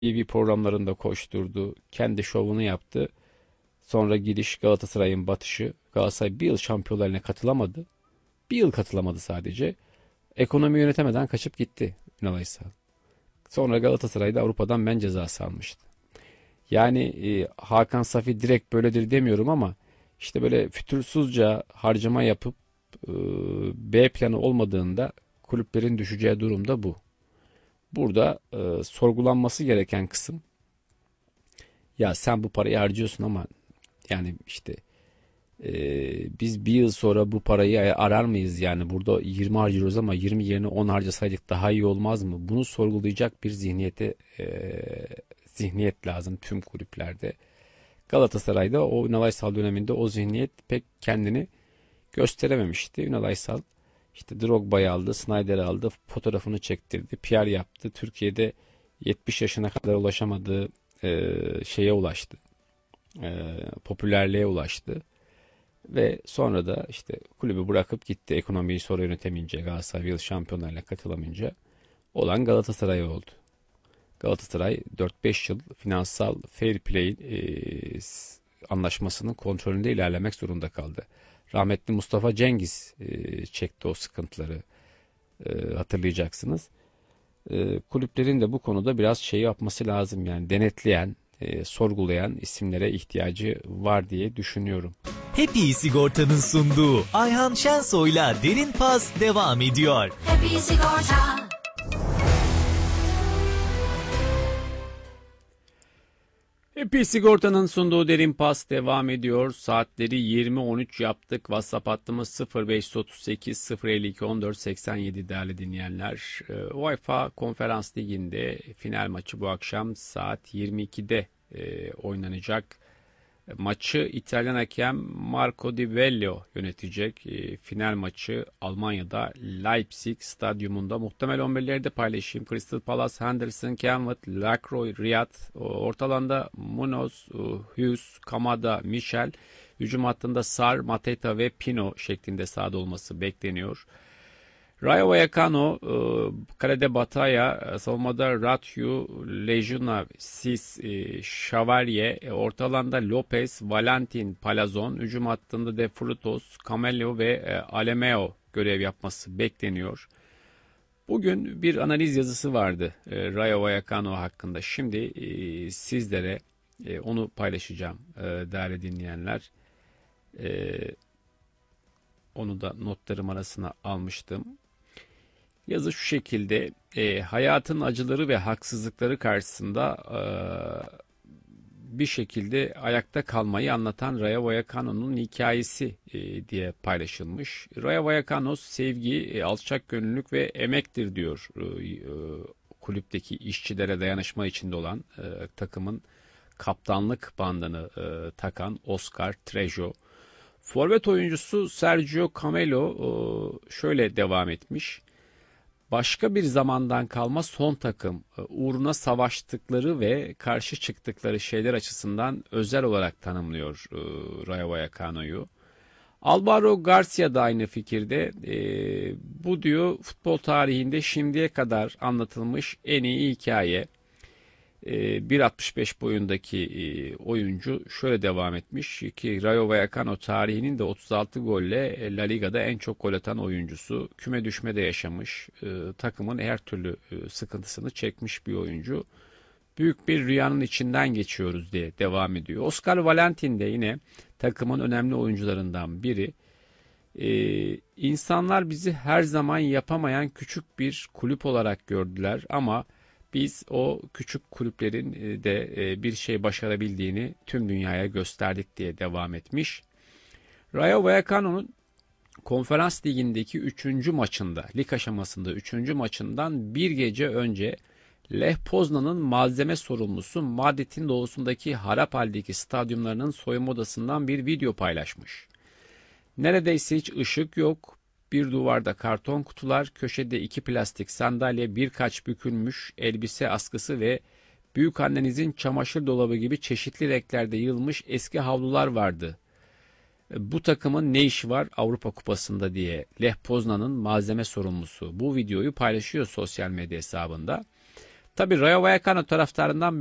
TV programlarında koşturdu. Kendi şovunu yaptı. Sonra gidiş Galatasaray'ın batışı. Galatasaray bir yıl şampiyonlarına katılamadı. Bir yıl katılamadı sadece. Ekonomi yönetemeden kaçıp gitti Ünal Aysal. Sonra Galatasaray'da Avrupa'dan men cezası almıştı. Yani Hakan Safi direkt böyledir demiyorum ama işte böyle fütursuzca harcama yapıp e, B planı olmadığında kulüplerin düşeceği durumda bu. Burada sorgulanması gereken kısım, ya sen bu parayı harcıyorsun ama yani işte biz bir yıl sonra bu parayı arar mıyız? Yani burada 20 harcıyoruz ama 20 yerine 10 harcasaydık daha iyi olmaz mı? Bunu sorgulayacak bir zihniyet lazım tüm kulüplerde. Galatasaray'da o Ünal Aysal döneminde o zihniyet pek kendini gösterememişti. Ünal Aysal işte Drogba'yı aldı, Snyder'i aldı, fotoğrafını çektirdi, PR yaptı. Türkiye'de 70 yaşına kadar ulaşamadığı şeye ulaştı, popülerliğe ulaştı. Ve sonra da işte kulübü bırakıp gitti. Ekonomiyi sonra yönetemeyince, Galatasaray bir yıl şampiyonlarla katılamayınca olan Galatasaray oldu. Galatasaray 4-5 yıl finansal fair play anlaşmasının kontrolünde ilerlemek zorunda kaldı. Rahmetli Mustafa Cengiz çekti o sıkıntıları, hatırlayacaksınız. Kulüplerin de bu konuda biraz şey yapması lazım, yani denetleyen, sorgulayan isimlere ihtiyacı var diye düşünüyorum. Happy Sigorta'nın sunduğu Ayhan Şensoy'la Derin Pas devam ediyor. Happy Sigorta. Happy Sigorta'nın sunduğu Derin Pas devam ediyor. Saatleri 20.13 yaptık. WhatsApp hattımız 0538 052 14 87 değerli dinleyenler. UEFA Konferans Ligi'nde final maçı bu akşam saat 22'de oynanacak. Maçı İtalyan hakem Marco Di Bellio yönetecek. Final maçı Almanya'da Leipzig stadyumunda. Muhtemel 11'leri de paylaşayım. Crystal Palace, Henderson, Kenwood, Lacroix, Riyad. Orta alanda Munoz, Hughes, Kamada, Michel. Hücum hattında Sar, Mateta ve Pino şeklinde sahada olması bekleniyor. Rayo Vallecano, kalede Bataya, savunmada Ratyu, Lejuna, Sis, Şavarye, orta alanda Lopez, Valentin, Palazon, hücum hattında De Frutos, Camello ve Alemeo görev yapması bekleniyor. Bugün bir analiz yazısı vardı Rayo Vallecano hakkında. Şimdi sizlere onu paylaşacağım değerli dinleyenler. Onu da notlarım arasına almıştım. Yazı şu şekilde: hayatın acıları ve haksızlıkları karşısında bir şekilde ayakta kalmayı anlatan Rayo Vallecano'nun hikayesi diye paylaşılmış. Rayo Vallecano sevgi, alçak gönüllülük ve emektir diyor kulüpteki işçilere dayanışma içinde olan takımın kaptanlık bandını takan Oscar Trejo. Forvet oyuncusu Sergio Camelo şöyle devam etmiş: başka bir zamandan kalma son takım, uğruna savaştıkları ve karşı çıktıkları şeyler açısından özel olarak tanımlıyor Rayo Vallecano'yu. Alvaro Garcia da aynı fikirde. Bu diyor futbol tarihinde şimdiye kadar anlatılmış en iyi hikaye. 1.65 boyundaki oyuncu şöyle devam etmiş ki Rayo Vallecano tarihinin de 36 golle La Liga'da en çok gol atan oyuncusu. Küme düşmede yaşamış, takımın her türlü sıkıntısını çekmiş bir oyuncu. Büyük bir rüyanın içinden geçiyoruz diye devam ediyor. Oscar Valentin de yine takımın önemli oyuncularından biri. İnsanlar bizi her zaman yapamayan küçük bir kulüp olarak gördüler ama biz o küçük kulüplerin de bir şey başarabildiğini tüm dünyaya gösterdik diye devam etmiş. Rayo Vallecano'nun Konferans Ligi'ndeki 3. maçında, lig aşamasında 3. maçından bir gece önce Lech Poznan'ın malzeme sorumlusu Madrid'in doğusundaki harap haldeki stadyumlarının soyunma odasından bir video paylaşmış. Neredeyse hiç ışık yok. Bir duvarda karton kutular, köşede 2 plastik sandalye, birkaç bükülmüş elbise askısı ve büyükannenizin çamaşır dolabı gibi çeşitli renklerde yığılmış eski havlular vardı. Bu takımın ne işi var Avrupa Kupası'nda diye Lech Poznan'ın malzeme sorumlusu bu videoyu paylaşıyor sosyal medya hesabında. Tabii Rayo Vallecano taraftarından